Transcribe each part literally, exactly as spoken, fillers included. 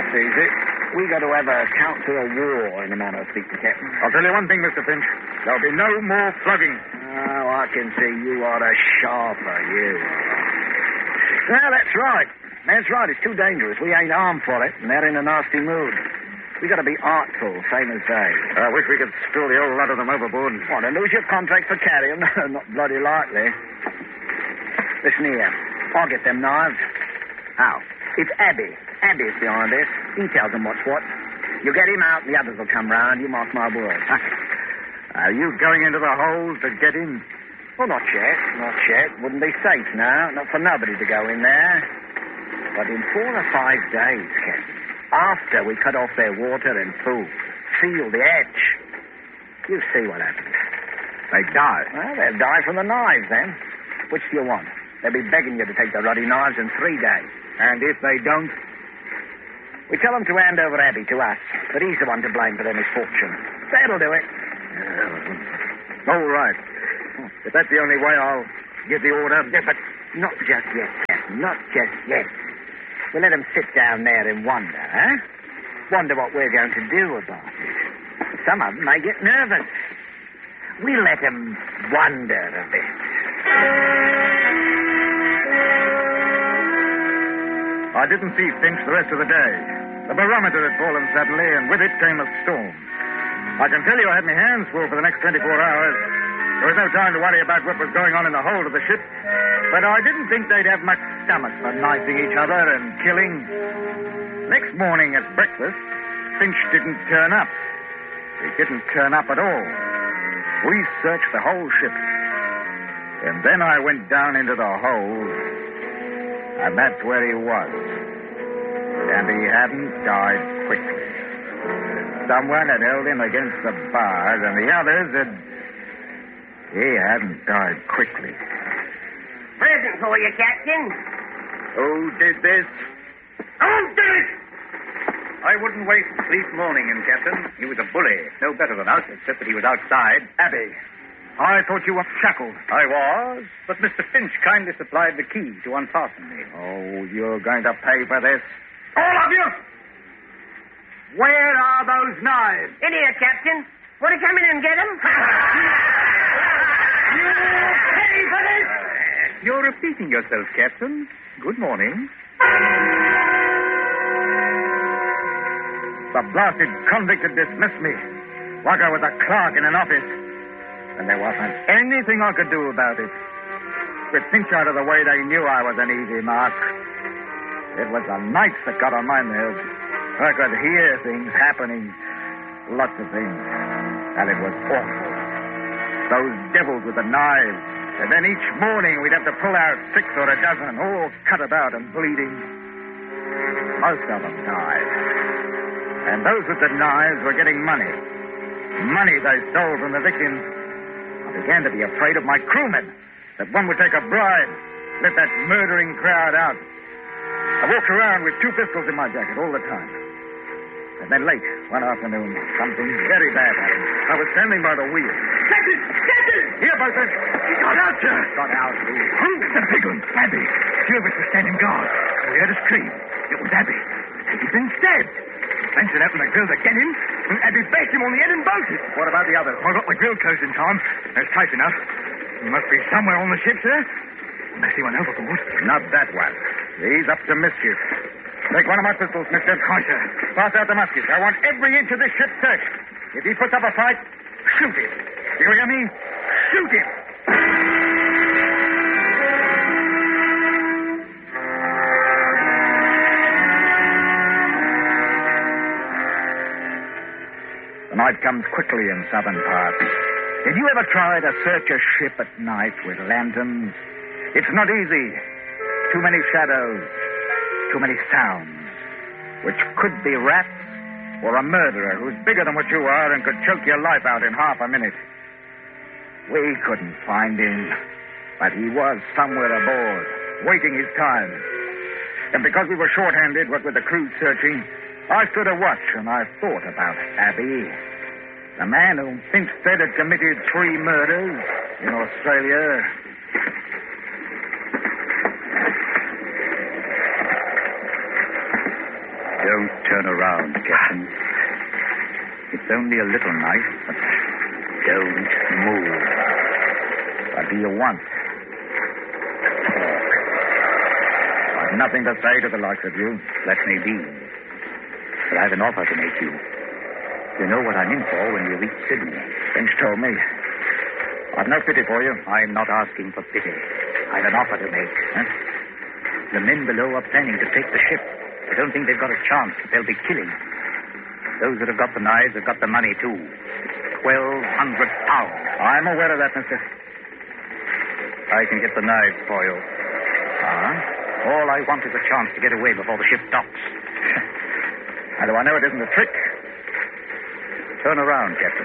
Now, sees it. We got to have a council of war, in a manner of speaking, Captain. I'll tell you one thing, Mister Finch. There'll be no more flogging. Oh, I can see you are a sharper, you are. Well, that's right. That's right. It's too dangerous. We ain't armed for it, and they're in a nasty mood. We got to be artful, same as they. I wish we could spill the whole lot of them overboard. What, and lose your contract for carrying? Not bloody likely. Listen here. I'll get them knives. How? It's Abby. Abby's behind this. He tells them what's what. You get him out, and the others will come round. You mark my words. Are you going into the holes to get in? Well, not yet. Not yet. Wouldn't be safe now. Not for nobody to go in there. But in four or five days, Captain, after we cut off their water and food, seal the edge, you see what happens. They die. Well, they'll die from the knives, then. Which do you want? They'll be begging you to take the ruddy knives in three days. And if they don't? We tell them to hand over Abby to us, but he's the one to blame for their misfortune. That'll do it. Uh, all right. If that's the only way, I'll give the order. Yeah, but not just yet, Captain. Not just yet. We'll let them sit down there and wonder, huh? Wonder what we're going to do about it. Some of them may get nervous. We'll let them wonder a bit. I didn't see Finch the rest of the day. The barometer had fallen suddenly, and with it came a storm. I can tell you I had my hands full for the next twenty-four hours. There was no time to worry about what was going on in the hold of the ship, but I didn't think they'd have much stomach for knifing each other and killing. Next morning at breakfast, Finch didn't turn up. He didn't turn up at all. We searched the whole ship. And then I went down into the hold, and that's where he was. And he hadn't died quickly. Someone had held him against the bars, and the others had... He hadn't died quickly. Present for you, Captain. Who did this? Who did it? I wouldn't waste sleep mourning him, Captain. He was a bully. No better than us, except that he was outside. Abby, I thought you were shackled. I was, but Mister Finch kindly supplied the key to unfasten me. Oh, you're going to pay for this. All of you! Where are those knives? In here, Captain. Want to come in and get them? You pay for this! You're repeating yourself, Captain. Good morning. The blasted convict had dismissed me, like I was a clerk in an office. And there wasn't anything I could do about it. With Finch out of the way, they knew I was an easy mark. It was the nights that got on my nerves. I could hear things happening. Lots of things. And it was awful. Those devils with the knives. And then each morning we'd have to pull out six or a dozen, all cut about and bleeding. Most of them died. And those with the knives were getting money. Money they stole from the victims. I began to be afraid of my crewmen, that one would take a bribe, let that murdering crowd out. I walked around with two pistols in my jacket all the time. And then late, one afternoon, something very bad happened. I was standing by the wheel. Captain! Captain! Here, Bosun. He got out, sir. Got out who? Who? The big one, Abby. Two of us were standing guard. We heard a scream. It was Abby. He'd been stabbed. Benson opened the grill to get him, and Abby bashed him on the head and bolted. What about the others? I got the grill closed in time. It's tight enough. He must be somewhere on the ship, sir. Unless he went overboard. Not that one. He's up to mischief. Take one of my pistols, mister. Hi, sir. Pass out the muskets. I want every inch of this ship searched. If he puts up a fight, shoot him. You hear me? Shoot him. The night comes quickly in southern parts. Did you ever try to search a ship at night with lanterns? It's not easy. Too many shadows. Too many sounds. Which could be rats or a murderer who's bigger than what you are and could choke your life out in half a minute. We couldn't find him, but he was somewhere aboard, waiting his time. And because we were short-handed, what with the crew searching, I stood a watch and I thought about Abby. The man whom Finch said had committed three murders in Australia. Don't turn around, Captain. It's only a little knife, but don't move. What do you want? I've nothing to say to the likes of you. Let me be. But I have an offer to make you. You know what I'm in for when we reach Sydney. Finch told me. I've no pity for you. I'm not asking for pity. I've an offer to make. Huh? The men below are planning to take the ship. I don't think they've got a chance. They'll be killing. Those that have got the knives have got the money, too. Twelve hundred pounds. I'm aware of that, mister. I can get the knives for you. Ah? All I want is a chance to get away before the ship docks. How do I know it isn't a trick? Turn around, Captain.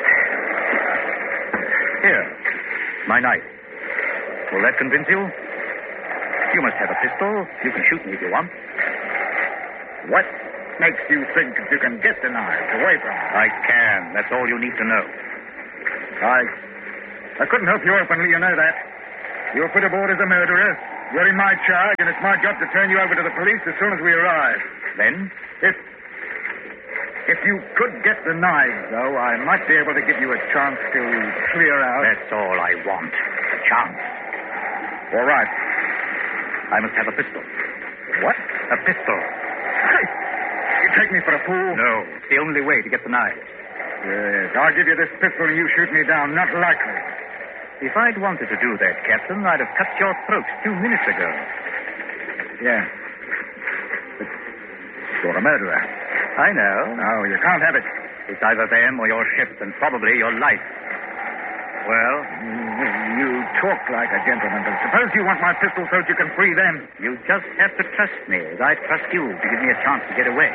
Here, my knife. Will that convince you? You must have a pistol. You can shoot me if you want. What makes you think that you can get the knives away from me? I can. That's all you need to know. I... I couldn't help you openly, you know that. You were put aboard as a murderer. You're in my charge, and it's my job to turn you over to the police as soon as we arrive. Then? If... If you could get the knives, though, I might be able to give you a chance to clear out. That's all I want. A chance. All right. I must have a pistol. What? A pistol. You take me for a fool? No. It's the only way to get the knives. Yes. I'll give you this pistol and you shoot me down. Not likely. If I'd wanted to do that, Captain, I'd have cut your throat two minutes ago. Yeah. But you're a murderer. I know. No, you can't have it. It's either them or your ship, and probably your life. Well? You talk like a gentleman, but suppose you want my pistol so that you can free them. You just have to trust me, as I trust you, to give me a chance to get away.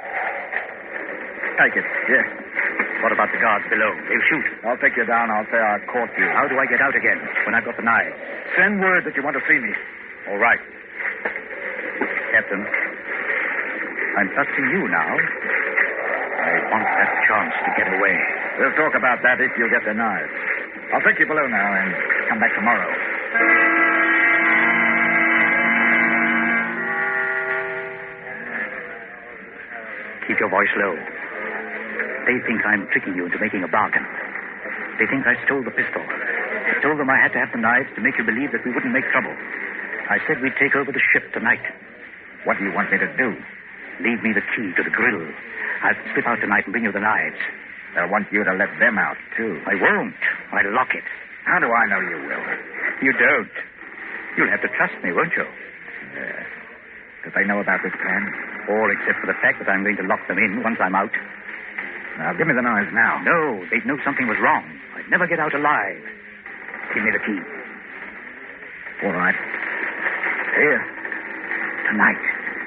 Take it. Yes. What about the guards below? They'll shoot. I'll take you down. I'll say I caught you. How do I get out again when I've got the knives? Send word that you want to see me. All right. Captain, I'm trusting you now. I want that chance to get away. We'll talk about that if you get the knives. I'll take you below now and come back tomorrow. Keep your voice low. They think I'm tricking you into making a bargain. They think I stole the pistol. I told them I had to have the knives to make you believe that we wouldn't make trouble. I said we'd take over the ship tonight. What do you want me to do? Leave me the key to the grill. I'll slip out tonight and bring you the knives. I want you to let them out, too. I won't. I'll lock it. How do I know you will? You don't. You'll have to trust me, won't you? Yeah. Do they know about this plan? All except for the fact that I'm going to lock them in once I'm out. Now, give me the knives now. No, they'd know something was wrong. I'd never get out alive. Give me the key. All right. Here. Tonight.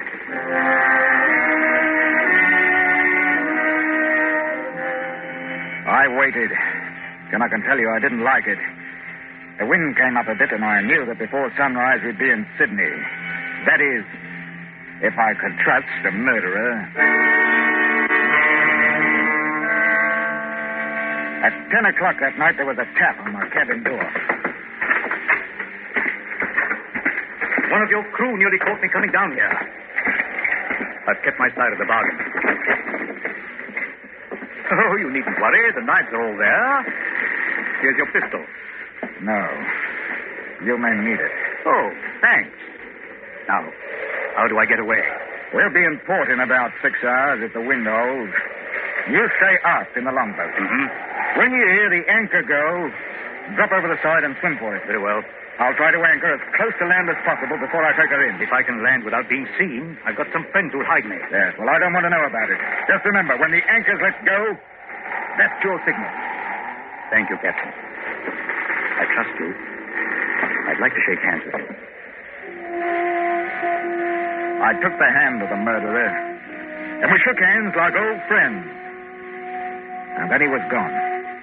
I waited. And I can tell you I didn't like it. The wind came up a bit, and I knew that before sunrise we'd be in Sydney. That is, if I could trust a murderer. At ten o'clock that night, there was a tap on my cabin door. One of your crew nearly caught me coming down here. I've kept my side of the bargain. Oh, you needn't worry. The knives are all there. Here's your pistol. No. You may need it. Oh, thanks. Now, how do I get away? We'll be in port in about six hours if the wind holds. You stay aft in the longboat. Mm-hmm. When you hear the anchor go, drop over the side and swim for it. Very well. I'll try to anchor as close to land as possible before I take her in. If I can land without being seen, I've got some friends who'll hide me. Yes, well, I don't want to know about it. Just remember, when the anchor's let go, that's your signal. Thank you, Captain. I trust you. I'd like to shake hands with you. I took the hand of the murderer, and we shook hands like old friends. And then he was gone.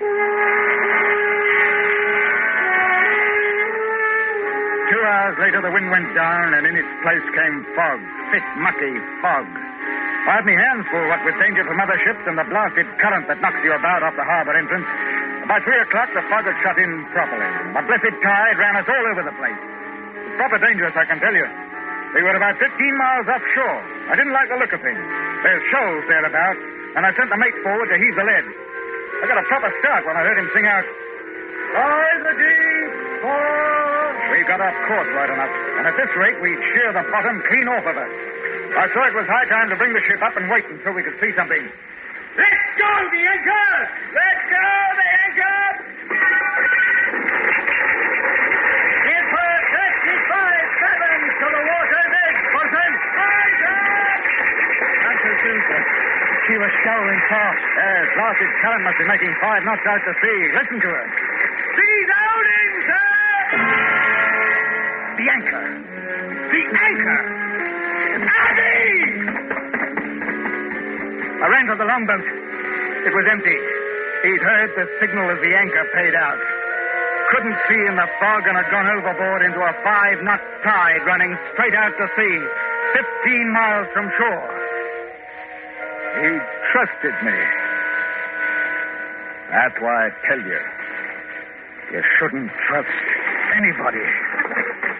Two hours later, the wind went down, and in its place came fog. Thick, mucky fog. I had my hands full, what with danger from other ships and the blasted current that knocks you about off the harbor entrance. By three o'clock, the fog had shut in properly. The blessed tide ran us all over the place. It's proper dangerous, I can tell you. We were about fifteen miles offshore. I didn't like the look of things. There's shoals thereabout, and I sent the mate forward to heave the lead. I got a proper start when I heard him sing out, "Rise the deep, fall." We got off course right enough, and at this rate, we'd shear the bottom clean off of her. I saw it was high time to bring the ship up and wait until we could see something. Let go the anchor! Let go the anchor! Give her thirty-five fathoms to the water's edge, bosun! Not so soon, sir. She was scouring fast. Yes, blasted current must be making five knots out to sea. Listen to her. She's out in, sir! The anchor. The anchor! Abby! I ran to the longboat. It was empty. He'd heard the signal as the anchor paid out. Couldn't see in the fog and had gone overboard into a five-knot tide running straight out to sea, fifteen miles from shore. He trusted me. That's why I tell you, you shouldn't trust anybody.